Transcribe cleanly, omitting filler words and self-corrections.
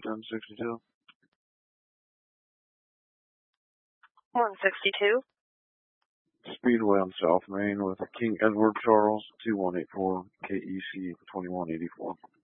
1062. 162. Speedway on South Main with King Edward Charles, 2184, KEC 2184.